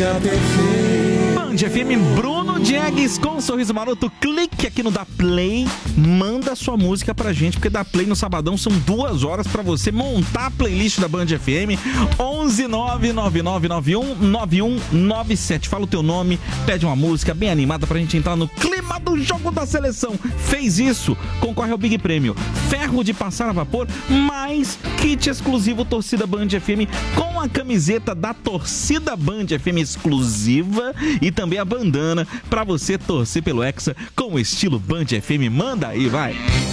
dia perfeito. Band FM, Bruno Diegues com um sorriso maroto. Clique aqui no Dá Play, manda sua música pra gente, porque Dá Play no sabadão são 2 horas pra você montar a playlist da Band FM. 11999919197. Fala o teu nome, pede uma música bem animada pra gente entrar no clima do jogo da seleção. Fez isso, concorre ao Big Prêmio ferro de passar a vapor, mais kit exclusivo Torcida Band FM com a camiseta da Torcida Band FM exclusiva e também a bandana pra você torcer pelo Hexa com o estilo Band FM. Manda aí, vai!